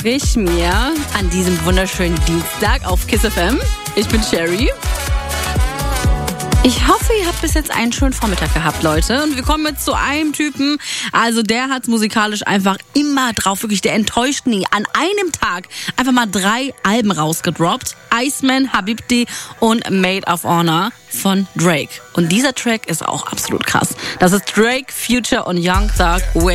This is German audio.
ich mir an diesem wunderschönen Dienstag auf Kiss FM. Ich bin Sherry. Ich hoffe, ihr habt bis jetzt einen schönen Vormittag gehabt, Leute. Und wir kommen jetzt zu einem Typen. Also der hat musikalisch einfach immer drauf. Wirklich, der enttäuscht nie. An einem Tag einfach mal 3 Alben rausgedroppt. Iceman, Habibti und Maid of Honor von Drake. Und dieser Track ist auch absolut krass. Das ist Drake, Future und Young Thug.